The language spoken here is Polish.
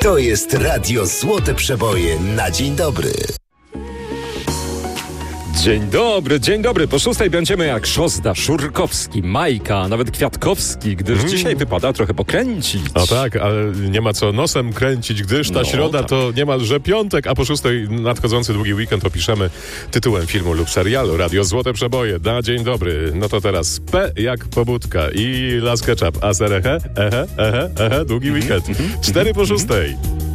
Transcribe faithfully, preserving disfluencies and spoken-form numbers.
To jest Radio Złote Przeboje na dzień dobry. Dzień dobry, dzień dobry. Po szóstej będziemy jak Szozda, Szurkowski, Majka, a nawet Kwiatkowski, gdyż mm. dzisiaj wypada trochę pokręcić. O tak, ale nie ma co nosem kręcić, gdyż ta no, środa tak. to niemalże piątek, a po szóstej nadchodzący długi weekend opiszemy tytułem filmu lub serialu Radio Złote Przeboje na dzień dobry. No to teraz P jak pobudka i Las Ketchup, a ser ehe, ehe, ehe, ehe, długi weekend. Cztery po szóstej.